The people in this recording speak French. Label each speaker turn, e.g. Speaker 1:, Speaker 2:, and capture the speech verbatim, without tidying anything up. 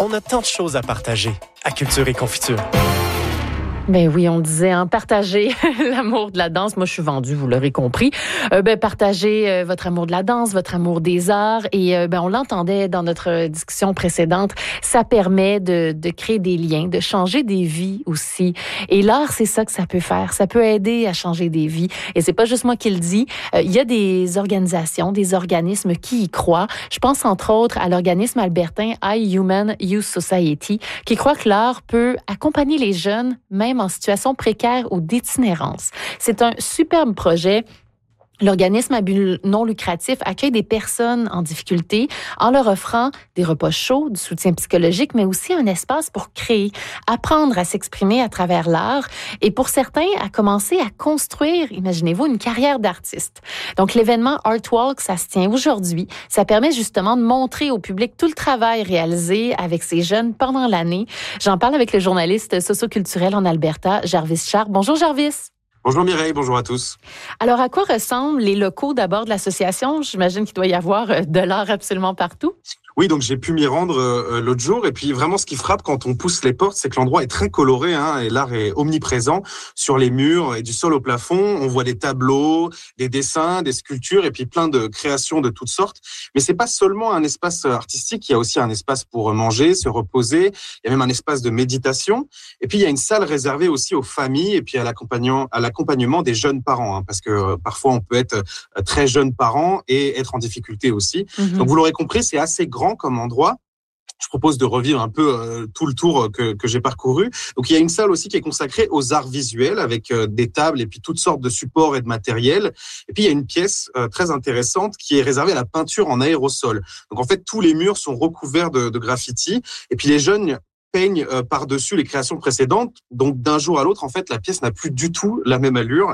Speaker 1: On a tant de choses à partager à Culture et Confiture.
Speaker 2: Ben oui, on disait, hein, partager l'amour de la danse. Moi, je suis vendue, vous l'aurez compris. Euh, ben, partagez euh, votre amour de la danse, votre amour des arts. Et euh, ben, on l'entendait dans notre discussion précédente. Ça permet de, de créer des liens, de changer des vies aussi. Et l'art, c'est ça que ça peut faire. Ça peut aider à changer des vies. Et c'est pas juste moi qui le dis. Euh, il y a des organisations, des organismes qui y croient. Je pense entre autres à l'organisme albertain iHuman Youth Society, qui croit que l'art peut accompagner les jeunes, même en situation précaire ou d'itinérance. C'est un superbe projet. L'organisme à but non lucratif accueille des personnes en difficulté en leur offrant des repas chauds, du soutien psychologique, mais aussi un espace pour créer, apprendre à s'exprimer à travers l'art et pour certains, à commencer à construire, imaginez-vous, une carrière d'artiste. Donc, l'événement Artwalk, ça se tient aujourd'hui. Ça permet justement de montrer au public tout le travail réalisé avec ces jeunes pendant l'année. J'en parle avec le journaliste socioculturel en Alberta, Jarvis Sharp. Bonjour, Jarvis.
Speaker 3: Bonjour Mireille, bonjour à tous.
Speaker 2: Alors, à quoi ressemblent les locaux d'abord de l'association? J'imagine qu'il doit y avoir de l'art absolument partout.
Speaker 3: Oui, donc j'ai pu m'y rendre euh, l'autre jour. Et puis vraiment, ce qui frappe quand on pousse les portes, c'est que l'endroit est très coloré, hein, et l'art est omniprésent sur les murs et du sol au plafond. On voit des tableaux, des dessins, des sculptures et puis plein de créations de toutes sortes. Mais c'est pas seulement un espace artistique, il y a aussi un espace pour manger, se reposer. Il y a même un espace de méditation. Et puis il y a une salle réservée aussi aux familles et puis à l'accompagnement, à l'accompagnement des jeunes parents, hein, parce que euh, parfois on peut être très jeune parent et être en difficulté aussi. Mm-hmm. Donc vous l'aurez compris, c'est assez grand comme endroit. Je propose de revivre un peu euh, tout le tour que, que j'ai parcouru. Donc, il y a une salle aussi qui est consacrée aux arts visuels avec euh, des tables et puis toutes sortes de supports et de matériel. Et puis, il y a une pièce euh, très intéressante qui est réservée à la peinture en aérosol. Donc, en fait, tous les murs sont recouverts de, de graffitis. Et puis, les jeunes peignent euh, par-dessus les créations précédentes. Donc, d'un jour à l'autre, en fait, la pièce n'a plus du tout la même allure.